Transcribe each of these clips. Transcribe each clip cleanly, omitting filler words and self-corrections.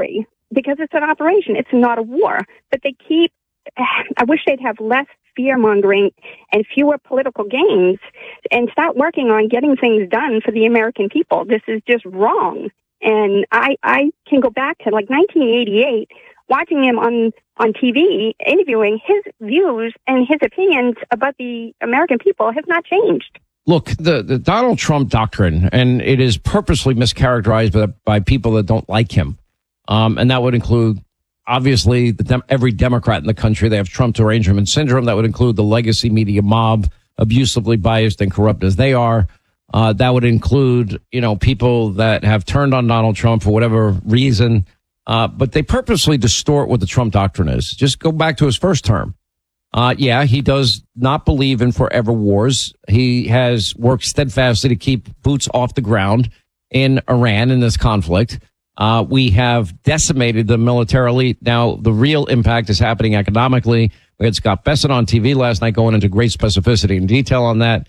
scary because it's an operation. It's not a war. But I wish they'd have less fear-mongering and fewer political games and start working on getting things done for the American people. This is just wrong. And I can go back to like 1988, watching him on TV, interviewing. His views and his opinions about the American people have not changed. Look, the Donald Trump doctrine, and it is purposely mischaracterized by people that don't like him. And that would include, obviously, every Democrat in the country. They have Trump derangement syndrome. That would include the legacy media mob, abusively biased and corrupt as they are. That would include, people that have turned on Donald Trump for whatever reason. But they purposely distort what the Trump doctrine is. Just go back to his first term. He does not believe in forever wars. He has worked steadfastly to keep boots off the ground in Iran in this conflict. We have decimated the military elite. Now, the real impact is happening economically. We had Scott Bessent on TV last night going into great specificity and detail on that.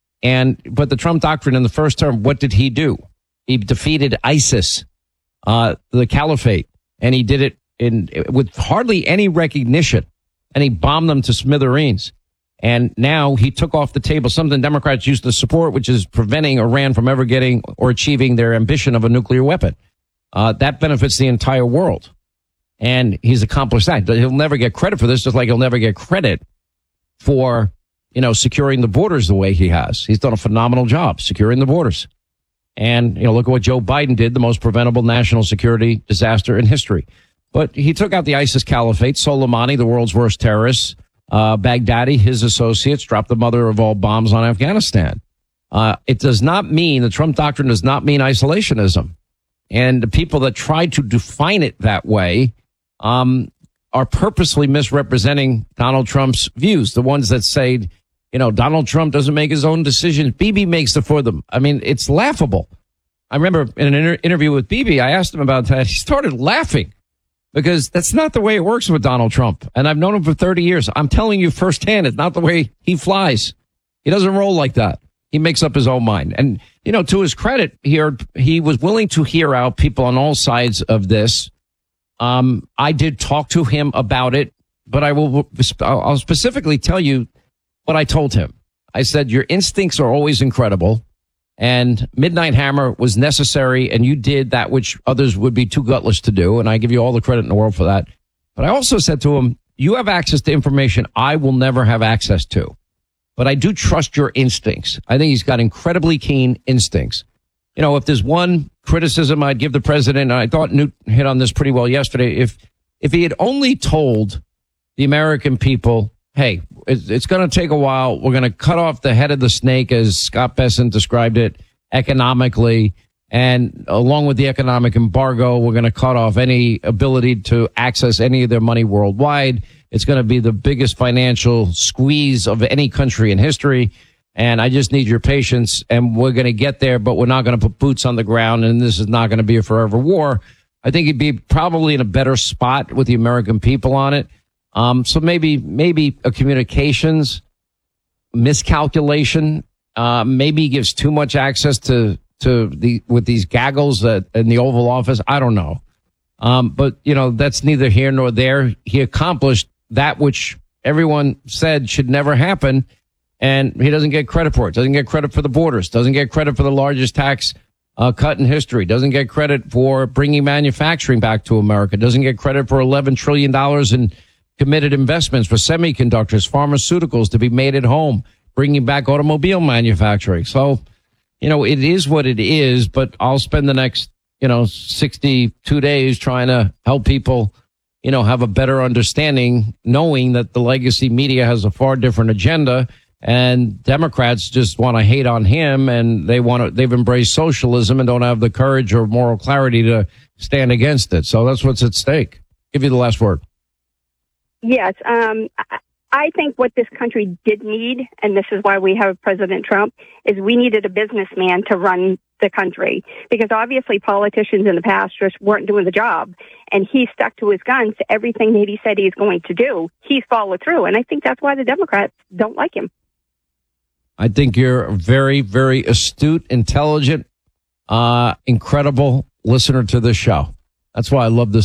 But the Trump doctrine in the first term, what did he do? He defeated ISIS, the caliphate, and he did it with hardly any recognition. And he bombed them to smithereens. And now he took off the table something Democrats used to support, which is preventing Iran from ever getting or achieving their ambition of a nuclear weapon. That benefits the entire world. And he's accomplished that. He'll never get credit for this, just like he'll never get credit for, securing the borders the way he has. He's done a phenomenal job securing the borders. And, look at what Joe Biden did, the most preventable national security disaster in history. But he took out the ISIS caliphate, Soleimani, the world's worst terrorist, Baghdadi, his associates, dropped the mother of all bombs on Afghanistan. It does not mean, the Trump doctrine does not mean isolationism. And the people that try to define it that way are purposely misrepresenting Donald Trump's views. The ones that say, Donald Trump doesn't make his own decisions. Bibi makes them for them. I mean, it's laughable. I remember in an interview with Bibi, I asked him about that. He started laughing. Because that's not the way it works with Donald Trump. And I've known him for 30 years. I'm telling you firsthand, it's not the way he flies. He doesn't roll like that. He makes up his own mind. And, to his credit here, he was willing to hear out people on all sides of this. I did talk to him about it, but I'll specifically tell you what I told him. I said, your instincts are always incredible. And Midnight Hammer was necessary, and you did that which others would be too gutless to do, and I give you all the credit in the world for that. But I also said to him, you have access to information I will never have access to. But I do trust your instincts. I think he's got incredibly keen instincts. If there's one criticism I'd give the president, and I thought Newt hit on this pretty well yesterday, if he had only told the American people, hey, it's going to take a while. We're going to cut off the head of the snake, as Scott Bessent described it, economically. And along with the economic embargo, we're going to cut off any ability to access any of their money worldwide. It's going to be the biggest financial squeeze of any country in history. And I just need your patience. And we're going to get there, but we're not going to put boots on the ground. And this is not going to be a forever war. I think he'd be probably in a better spot with the American people on it. So maybe a communications miscalculation. Maybe he gives too much access with these gaggles in the Oval Office. I don't know. But that's neither here nor there. He accomplished that which everyone said should never happen. And he doesn't get credit for it. Doesn't get credit for the borders. Doesn't get credit for the largest tax cut in history. Doesn't get credit for bringing manufacturing back to America. Doesn't get credit for $11 trillion in committed investments for semiconductors, pharmaceuticals to be made at home, bringing back automobile manufacturing. So, it is what it is, but I'll spend the next, 62 days trying to help people, have a better understanding, knowing that the legacy media has a far different agenda, and Democrats just want to hate on him, and they've embraced socialism and don't have the courage or moral clarity to stand against it. So that's what's at stake. Give you the last word. Yes, I think what this country did need, and this is why we have President Trump, is we needed a businessman to run the country. Because obviously politicians in the past just weren't doing the job. And he stuck to his guns to everything that he said he's going to do. He's followed through. And I think that's why the Democrats don't like him. I think you're a very, very astute, intelligent, incredible listener to this show. That's why I love this.